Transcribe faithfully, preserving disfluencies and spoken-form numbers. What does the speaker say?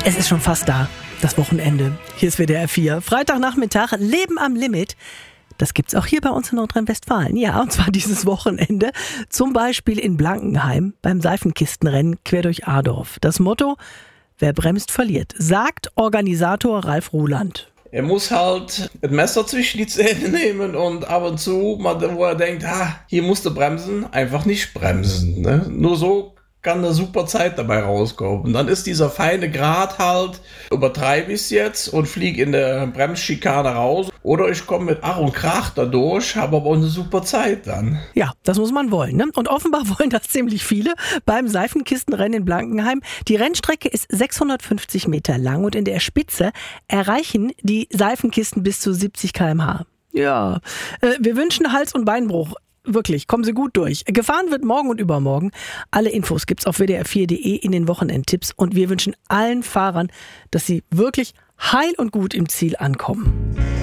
Es ist schon fast da, das Wochenende. Hier ist W D R vier. Freitagnachmittag, Leben am Limit. Das gibt's auch hier bei uns in Nordrhein-Westfalen. Ja, und zwar dieses Wochenende. Zum Beispiel in Blankenheim beim Seifenkistenrennen quer durch Adorf. Das Motto: Wer bremst, verliert, sagt Organisator Ralf Ruland. Er muss halt ein Messer zwischen die Zähne nehmen und ab und zu, wo er denkt, ah, hier musst du bremsen, einfach nicht bremsen. Ne? Nur so kann eine super Zeit dabei rauskommen. Und dann ist dieser feine Grat halt, übertreibe ich es jetzt und fliege in der Bremsschikane raus. Oder ich komme mit Ach und Krach da durch, habe aber auch eine super Zeit dann. Ja, das muss man wollen, ne? Und offenbar wollen das ziemlich viele beim Seifenkistenrennen in Blankenheim. Die Rennstrecke ist sechshundertfünfzig Meter lang und in der Spitze erreichen die Seifenkisten bis zu siebzig Kilometer pro Stunde. Ja, äh, wir wünschen Hals- und Beinbruch. Wirklich, kommen Sie gut durch. Gefahren wird morgen und übermorgen. Alle Infos gibt's auf w d r vier punkt d e in den Wochenendtipps. Und wir wünschen allen Fahrern, dass sie wirklich heil und gut im Ziel ankommen.